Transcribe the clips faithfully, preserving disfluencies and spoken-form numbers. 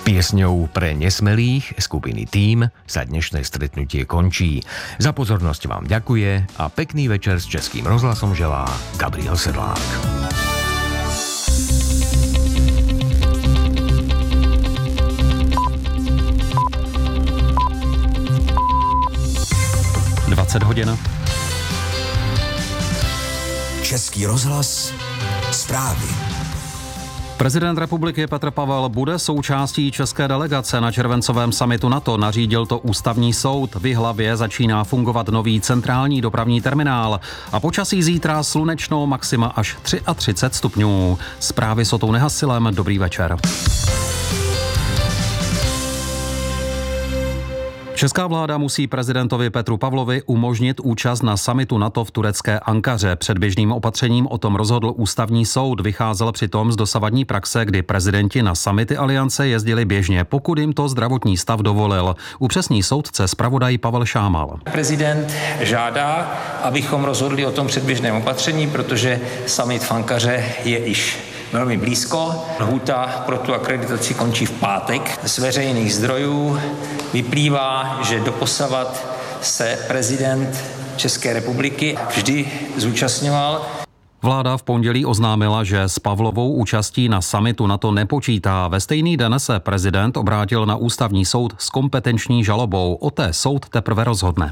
Piesňou pre nesmelých skupiny Tým sa dnešné stretnutie končí. Za pozornosť vám ďakuje a pekný večer s Českým rozhlasom želá Gabriel Sedlák. dvacet hodin. Český rozhlas, zprávy. Prezident republiky Petr Pavel bude součástí české delegace na červencovém summitu NATO. Nařídil to ústavní soud. V Jihlavě začíná fungovat nový centrální dopravní terminál. A počasí zítra slunečno, maxima až třicet tři stupňů. Zprávy s Otou Nehasilem. Dobrý večer. Česká vláda musí prezidentovi Petru Pavlovi umožnit účast na summitu NATO v turecké Ankaře. Předběžným opatřením o tom rozhodl ústavní soud. Vycházel přitom z dosavadní praxe, kdy prezidenti na summity aliance jezdili běžně, pokud jim to zdravotní stav dovolil. Upřesní soudce zpravodaj Pavel Šámal. Prezident žádá, abychom rozhodli o tom předběžném opatření, protože summit v Ankaře je již velmi blízko. Lhůta pro tu akreditaci končí v pátek. Z veřejných zdrojů vyplývá, že doposavat se prezident České republiky vždy zúčastňoval. Vláda v pondělí oznámila, že s Pavlovou účastí na summitu NATO nepočítá. Ve stejný den se prezident obrátil na ústavní soud s kompetenční žalobou. O té soud teprve rozhodne.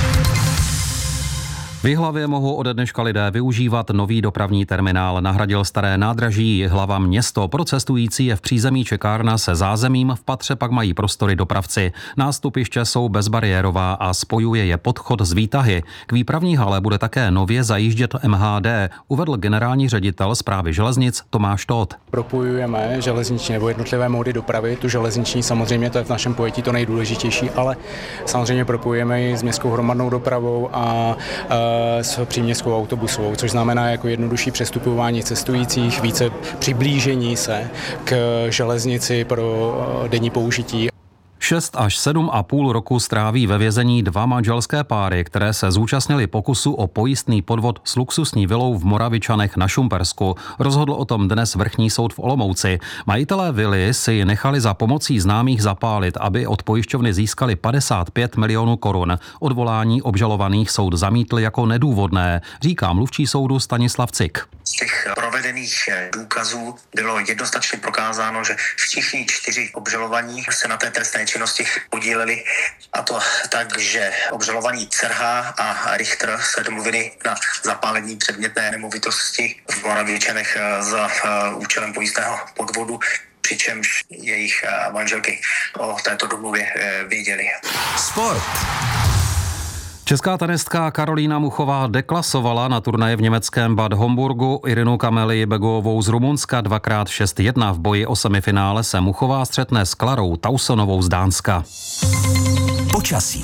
V Jihlavě mohou ode dneška lidé využívat nový dopravní terminál. Nahradil staré nádraží Jihlava město. Pro cestující je v přízemí čekárna se zázemím, v patře pak mají prostory dopravci. Nástupiště jsou bezbariérová a spojuje je podchod z výtahy. K výpravní hale bude také nově zajíždět M H D, uvedl generální ředitel Správy železnic Tomáš Tóth. Propojujeme železniční nebo jednotlivé módy dopravy, tu železniční samozřejmě to je v našem pojetí to nejdůležitější, ale samozřejmě propojujeme ji s městskou hromadnou dopravou a, a s příměstskou autobusovou, což znamená jako jednodušší přestupování cestujících, více přiblížení se k železnici pro denní použití. Šest až sedm a půl roku stráví ve vězení dva manželské páry, které se zúčastnili pokusu o pojistný podvod s luxusní vilou v Moravičanech na Šumpersku. Rozhodl o tom dnes vrchní soud v Olomouci. Majitelé vily si nechali za pomocí známých zapálit, aby od pojišťovny získali padesát pět milionů korun. Odvolání obžalovaných soud zamítl jako nedůvodné, říká mluvčí soudu Stanislav Cik. Z těch provedených důkazů bylo jednoznačně prokázáno, že všichni čtyři obžalovaní se na té trestné činnosti podíleli, a to tak, že obžalovaní Cerha a Richter se domluvili na zapálení předmětné nemovitosti v Moravičanech za účelem pojistného podvodu, přičemž jejich manželky o této domluvě věděli. Sport. Česká tenistka Karolína Muchová deklasovala na turnaji v německém Bad Homburgu Irinu Kameli Begovou z Rumunska dvakrát šest jedna. V boji o semifinále se Muchová střetne s Klarou Tausonovou z Dánska. Počasí.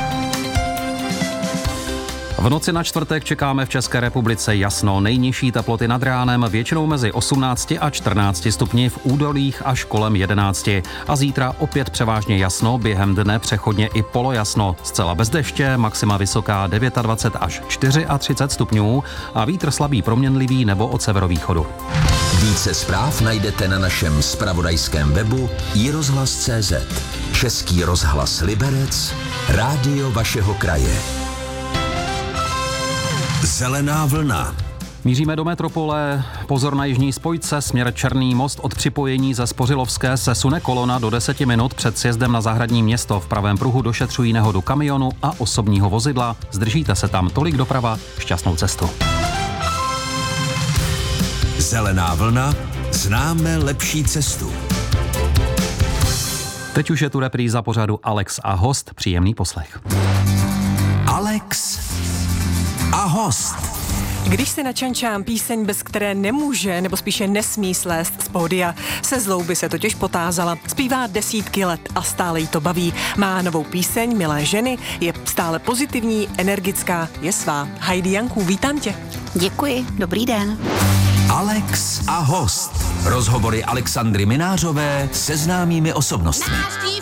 V noci na čtvrtek čekáme v České republice jasno. Nejnižší teploty nad ránem většinou mezi osmnácti a čtrnácti stupni, v údolích až kolem jedenácti. A zítra opět převážně jasno, během dne přechodně i polojasno. Zcela bez deště, maxima vysoká dvacet devět až třicet čtyři stupňů a vítr slabý proměnlivý nebo od severovýchodu. Více zpráv najdete na našem zpravodajském webu i rozhlas tečka cé zet. Český rozhlas Liberec, rádio vašeho kraje. Zelená vlna. Míříme do metropole. Pozor na jižní spojce, směr Černý Most. Od připojení ze Spořilovské se sune kolona do deseti minut před sjezdem na Zahradní Město. V pravém pruhu došetřují nehodu kamionu a osobního vozidla. Zdržíte se tam, tolik doprava, šťastnou cestu. Zelená vlna, známe lepší cestu. Teď už je tu repríza pořadu Alex a host. Příjemný poslech. Alex a host. Když si načančám píseň, bez které nemůže, nebo spíše nesmí slést z pódia, se zlou by se totiž potázala. Zpívá desítky let a stále jí to baví. Má novou píseň Milé ženy, je stále pozitivní, energická, je svá. Heidi Janků, vítám tě. Děkuji, dobrý den. Alex a host. Rozhovory Alexandry Minářové se známými osobnostmi.